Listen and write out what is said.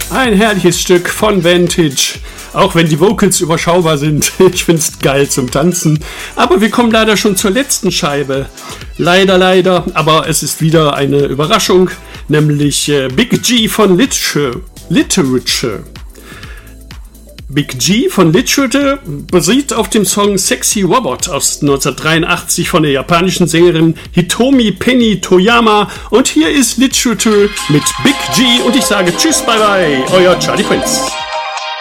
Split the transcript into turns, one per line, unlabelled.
Ein herrliches Stück von Vantage. Auch wenn die Vocals überschaubar sind. Ich find's geil zum Tanzen. Aber wir kommen leider schon zur letzten Scheibe. Leider. Aber es ist wieder eine Überraschung. Nämlich Big G von Literature. Big G von Literature basiert auf dem Song Sexy Robot aus 1983 von der japanischen Sängerin Hitomi Penny Toyama. Und hier ist Literature mit Big G und ich sage Tschüss, bye bye, euer Charlie Prince.